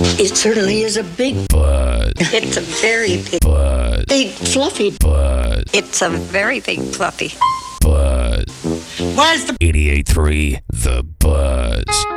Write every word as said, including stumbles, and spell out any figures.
It certainly is a big Buzz. It's a very big, Buzz. big fluffy. Buzz. It's a very big fluffy. Buzz. Where's the eighty-eight point three The Buzz.